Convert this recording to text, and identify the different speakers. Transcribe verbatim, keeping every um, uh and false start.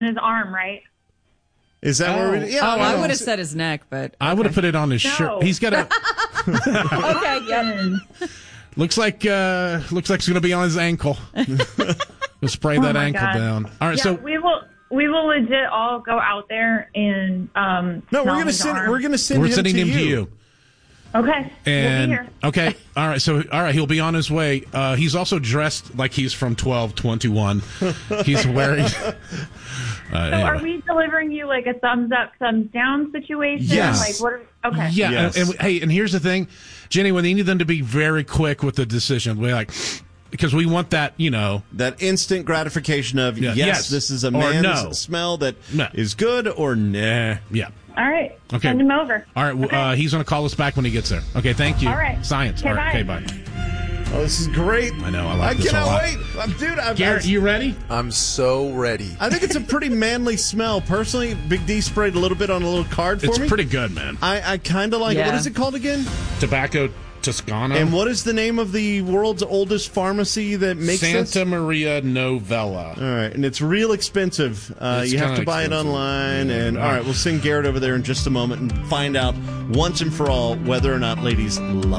Speaker 1: his arm, right?
Speaker 2: Is that
Speaker 3: oh.
Speaker 2: where we? Yeah,
Speaker 4: oh, I
Speaker 2: well,
Speaker 4: would have said his neck, but okay.
Speaker 3: I would have put it on his
Speaker 1: No.
Speaker 3: shirt. He's got a.
Speaker 4: Okay, yep.
Speaker 3: looks like uh, looks like it's going to be on his ankle. We'll spray
Speaker 1: Oh
Speaker 3: that
Speaker 1: my
Speaker 3: ankle
Speaker 1: God.
Speaker 3: down. All right,
Speaker 1: Yeah,
Speaker 3: so
Speaker 1: we will. We will legit all go out there and um.
Speaker 2: No, we're
Speaker 1: smell
Speaker 2: gonna
Speaker 1: his
Speaker 2: send.
Speaker 1: arm.
Speaker 2: We're gonna send
Speaker 3: we're
Speaker 2: him
Speaker 3: sending
Speaker 2: to
Speaker 3: him
Speaker 2: you.
Speaker 3: to you.
Speaker 1: Okay.
Speaker 3: And
Speaker 1: we'll be here.
Speaker 3: okay, all right. So all right, he'll be on his way. Uh, he's also dressed like he's from twelve twenty-one. He's wearing. Uh,
Speaker 1: So
Speaker 3: anyway.
Speaker 1: are we delivering you like a thumbs up, thumbs down situation?
Speaker 3: Yes.
Speaker 1: Like what? Are, okay.
Speaker 3: Yeah,
Speaker 2: Yes.
Speaker 3: and, and hey, and here's the thing, Jenny. We need them to be very quick with the decision. We're like, because we want that, you know,
Speaker 2: That instant gratification of
Speaker 3: Yeah.
Speaker 2: yes,
Speaker 3: Yes.
Speaker 2: this is a
Speaker 3: Or
Speaker 2: man's
Speaker 3: no.
Speaker 2: smell that is
Speaker 3: No.
Speaker 2: good, or nah.
Speaker 3: yeah.
Speaker 1: All right.
Speaker 3: Okay.
Speaker 1: Send him over.
Speaker 3: All right, well,
Speaker 1: Okay.
Speaker 3: uh, he's going to call us back when he gets there. Okay, thank you.
Speaker 1: All right.
Speaker 3: Science.
Speaker 1: Okay,
Speaker 3: All right,
Speaker 1: bye.
Speaker 3: okay, bye.
Speaker 2: Oh, this is great.
Speaker 3: I know, I
Speaker 2: I
Speaker 3: like this a
Speaker 2: cannot
Speaker 3: lot.
Speaker 2: wait, I'm, dude. I'm,
Speaker 3: Garrett, you ready?
Speaker 5: I'm so ready.
Speaker 2: I think it's a pretty manly smell. Personally, Big D sprayed a little bit on a little card for
Speaker 3: It's
Speaker 2: me.
Speaker 3: pretty good, man.
Speaker 2: I, I kind of like it.
Speaker 4: Yeah.
Speaker 2: What is it called again?
Speaker 3: Tobacco Toscana.
Speaker 2: And what is the name of the world's oldest pharmacy that makes
Speaker 3: Santa
Speaker 2: this?
Speaker 3: Maria Novella.
Speaker 2: All right, and it's real expensive. Uh,
Speaker 3: It's
Speaker 2: you have
Speaker 3: kinda
Speaker 2: to buy
Speaker 3: expensive.
Speaker 2: it online.
Speaker 3: Yeah.
Speaker 2: And all right, we'll send Garrett over there in just a moment and find out once and for all whether or not ladies love it.